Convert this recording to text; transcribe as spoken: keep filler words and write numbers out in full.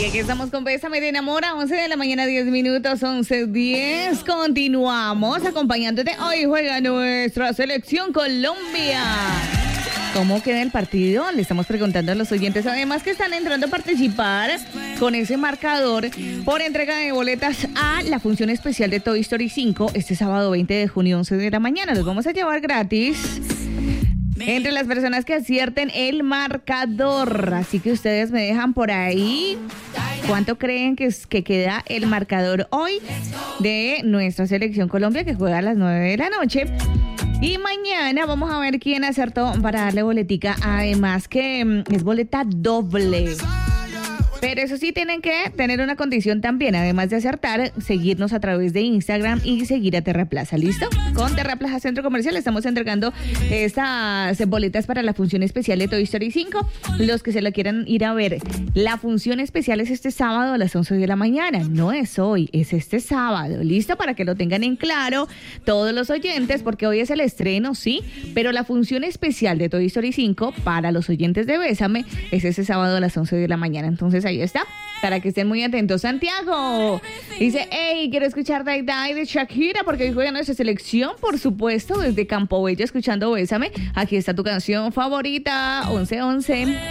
Y aquí estamos con Bésame de Enamora, once de la mañana, diez minutos, once diez. Continuamos acompañándote. Hoy juega nuestra selección Colombia. ¿Cómo queda el partido? Le estamos preguntando a los oyentes, además que están entrando a participar con ese marcador por entrega de boletas a la función especial de Toy Story cinco este sábado veinte de junio, once de la mañana. Los vamos a llevar gratis entre las personas que acierten el marcador. Así que ustedes me dejan por ahí cuánto creen que, es, que queda el marcador hoy de nuestra selección Colombia, que juega a las nueve de la noche. Y mañana vamos a ver quién acertó para darle boletica. Además que mm, es boleta doble. Pero eso sí, tienen que tener una condición también. Además de acertar, seguirnos a través de Instagram y seguir a Terraplaza. ¿Listo? Con Terraplaza Centro Comercial estamos entregando estas boletas para la función especial de Toy Story cinco. Los que se la quieran ir a ver. La función especial es este sábado a las once de la mañana. No es hoy, es este sábado. ¿Listo? Para que lo tengan en claro todos los oyentes, porque hoy es el estreno, sí. Pero la función especial de Toy Story cinco para los oyentes de Bésame es este sábado a las once de la mañana. Entonces, ahí está, para que estén muy atentos. Santiago dice, hey, quiero escuchar Die Die de Shakira porque hoy juega nuestra selección, por supuesto, desde Campo Bello, escuchando Bésame. Aquí está tu canción favorita, once once.